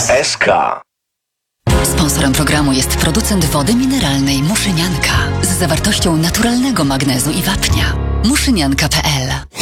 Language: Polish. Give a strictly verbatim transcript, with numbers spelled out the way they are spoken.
kropka es ka. Sponsorem programu jest producent wody mineralnej Muszynianka z zawartością naturalnego magnezu i wapnia. muszynianka kropka pe el